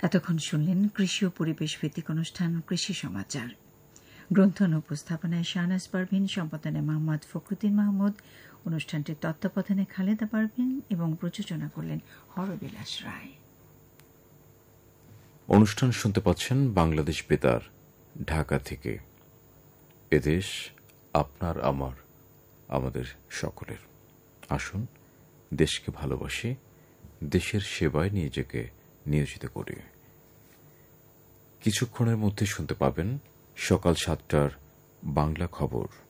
এতক্ষণ শুনলেন কৃষি ও পরিবেশ ভিত্তিক অনুষ্ঠান কৃষি সমাচার। গ্রন্থন উপস্থাপনায় শাহনাজ পারভিন, সম্পাদনায় মোহাম্মদ ফখরুদ্দিন মাহমুদ, অনুষ্ঠানটির তত্ত্বাবধানে খালেদা পারভিন এবং প্রযোজনা করলেন হরবিলাস রায়। অনুষ্ঠান শুনতে পাচ্ছেন বাংলাদেশ বেতার, ঢাকা থেকে। এদেশ আপনার, আমার, আমাদের সকলের। আসুন দেশকে ভালোবাসি, দেশের সেবায় নিজেকে নিয়োজিত করি। কিছুক্ষণের মধ্যে শুনতে পাবেন সকাল 7টার বাংলা খবর।